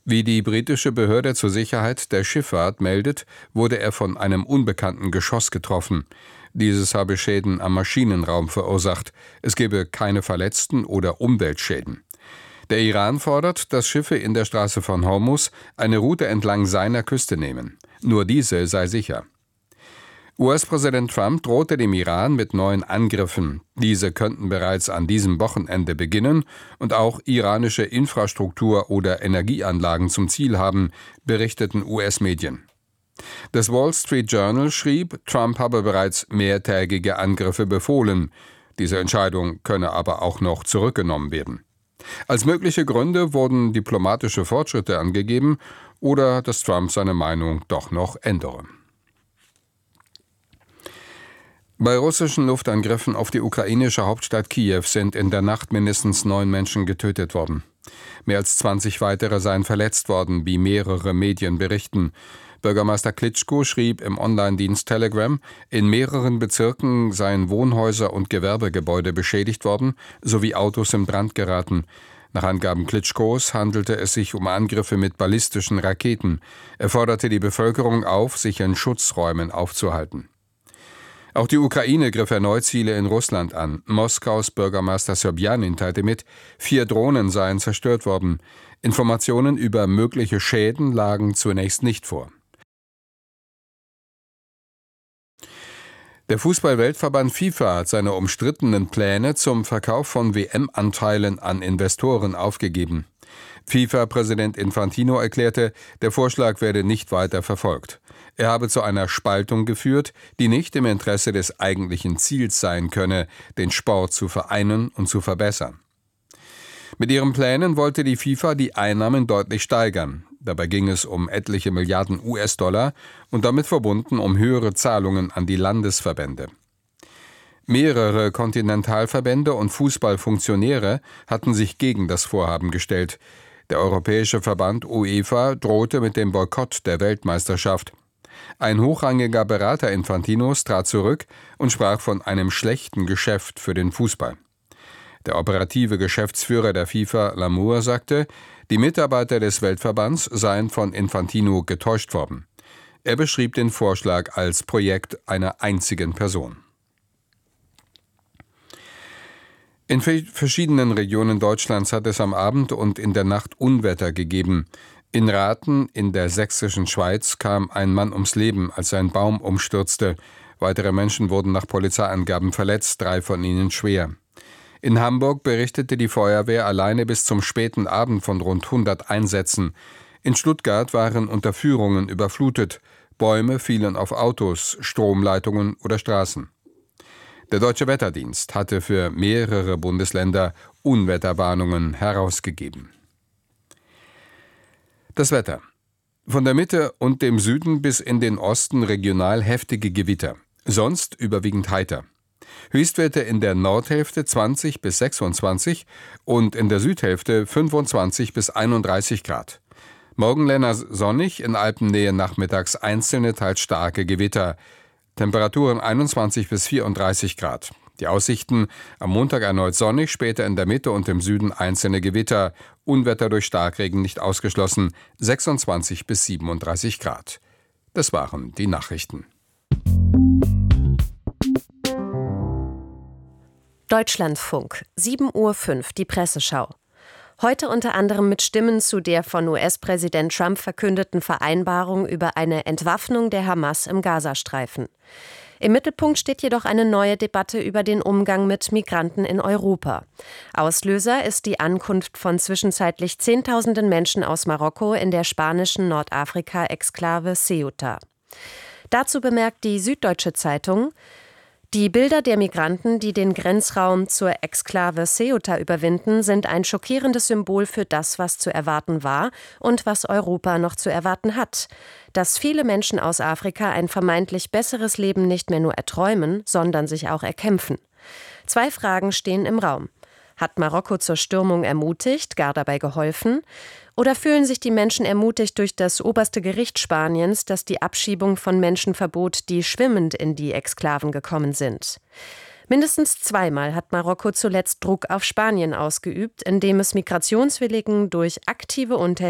Wie die britische Behörde zur Sicherheit der Schifffahrt meldet, wurde er von einem unbekannten Geschoss getroffen. Dieses habe Schäden am Maschinenraum verursacht. Es gebe keine Verletzten oder Umweltschäden. Der Iran fordert, dass Schiffe in der Straße von Hormuz eine Route entlang seiner Küste nehmen. Nur diese sei sicher. US-Präsident Trump drohte dem Iran mit neuen Angriffen. Diese könnten bereits an diesem Wochenende beginnen und auch iranische Infrastruktur oder Energieanlagen zum Ziel haben, berichteten US-Medien. Das Wall Street Journal schrieb, Trump habe bereits mehrtägige Angriffe befohlen. Diese Entscheidung könne aber auch noch zurückgenommen werden. Als mögliche Gründe wurden diplomatische Fortschritte angegeben oder dass Trump seine Meinung doch noch ändere. Bei russischen Luftangriffen auf die ukrainische Hauptstadt Kiew sind in der Nacht mindestens 9 Menschen getötet worden. Mehr als 20 weitere seien verletzt worden, wie mehrere Medien berichten. Bürgermeister Klitschko schrieb im Online-Dienst Telegram, in mehreren Bezirken seien Wohnhäuser und Gewerbegebäude beschädigt worden, sowie Autos in Brand geraten. Nach Angaben Klitschkos handelte es sich um Angriffe mit ballistischen Raketen. Er forderte die Bevölkerung auf, sich in Schutzräumen aufzuhalten. Auch die Ukraine griff erneut Ziele in Russland an. Moskaus Bürgermeister Sobjanin teilte mit, 4 Drohnen seien zerstört worden. Informationen über mögliche Schäden lagen zunächst nicht vor. Der Fußball-Weltverband FIFA hat seine umstrittenen Pläne zum Verkauf von WM-Anteilen an Investoren aufgegeben. FIFA-Präsident Infantino erklärte, der Vorschlag werde nicht weiter verfolgt. Er habe zu einer Spaltung geführt, die nicht im Interesse des eigentlichen Ziels sein könne, den Sport zu vereinen und zu verbessern. Mit ihren Plänen wollte die FIFA die Einnahmen deutlich steigern. Dabei ging es um etliche Milliarden US-Dollar und damit verbunden um höhere Zahlungen an die Landesverbände. Mehrere Kontinentalverbände und Fußballfunktionäre hatten sich gegen das Vorhaben gestellt. Der europäische Verband UEFA drohte mit dem Boykott der Weltmeisterschaft. Ein hochrangiger Berater Infantinos trat zurück und sprach von einem schlechten Geschäft für den Fußball. Der operative Geschäftsführer der FIFA, Lamour, sagte, die Mitarbeiter des Weltverbands seien von Infantino getäuscht worden. Er beschrieb den Vorschlag als Projekt einer einzigen Person. In verschiedenen Regionen Deutschlands hat es am Abend und in der Nacht Unwetter gegeben. In Rathen in der sächsischen Schweiz kam ein Mann ums Leben, als ein Baum umstürzte. Weitere Menschen wurden nach Polizeiangaben verletzt, 3 von ihnen schwer. In Hamburg berichtete die Feuerwehr alleine bis zum späten Abend von rund 100 Einsätzen. In Stuttgart waren Unterführungen überflutet. Bäume fielen auf Autos, Stromleitungen oder Straßen. Der Deutsche Wetterdienst hatte für mehrere Bundesländer Unwetterwarnungen herausgegeben. Das Wetter. Von der Mitte und dem Süden bis in den Osten regional heftige Gewitter. Sonst überwiegend heiter. Höchstwerte in der Nordhälfte 20 bis 26 und in der Südhälfte 25 bis 31 Grad. Morgen länger sonnig, in Alpennähe nachmittags einzelne, teils starke Gewitter. Temperaturen 21 bis 34 Grad. Die Aussichten: am Montag erneut sonnig, später in der Mitte und im Süden einzelne Gewitter. Unwetter durch Starkregen nicht ausgeschlossen, 26 bis 37 Grad. Das waren die Nachrichten. Deutschlandfunk, 7:05 Uhr, die Presseschau. Heute unter anderem mit Stimmen zu der von US-Präsident Trump verkündeten Vereinbarung über eine Entwaffnung der Hamas im Gazastreifen. Im Mittelpunkt steht jedoch eine neue Debatte über den Umgang mit Migranten in Europa. Auslöser ist die Ankunft von zwischenzeitlich Zehntausenden Menschen aus Marokko in der spanischen Nordafrika-Exklave Ceuta. Dazu bemerkt die Süddeutsche Zeitung: Die Bilder der Migranten, die den Grenzraum zur Exklave Ceuta überwinden, sind ein schockierendes Symbol für das, was zu erwarten war und was Europa noch zu erwarten hat. Dass viele Menschen aus Afrika ein vermeintlich besseres Leben nicht mehr nur erträumen, sondern sich auch erkämpfen. 2 Fragen stehen im Raum. Hat Marokko zur Stürmung ermutigt, gar dabei geholfen? Oder fühlen sich die Menschen ermutigt durch das oberste Gericht Spaniens, das die Abschiebung von Menschen verbot, die schwimmend in die Exklaven gekommen sind? Mindestens 2-mal hat Marokko zuletzt Druck auf Spanien ausgeübt, indem es Migrationswilligen durch aktive